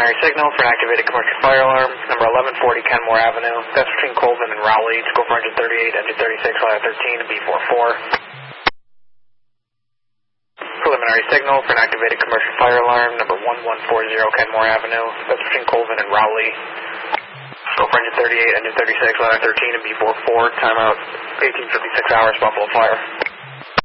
preliminary signal for an activated commercial fire alarm, number 1140 Kenmore Avenue. That's between Colvin and Rowley. To go for engine 38, engine 36, flight 13, and B44. Preliminary signal for an activated commercial fire alarm, number 1140 Kenmore Avenue. That's between Colvin and Rowley. Go for engine 38, engine 36, flight 13, and B44. Timeout 1856 hours, Buffalo Fire.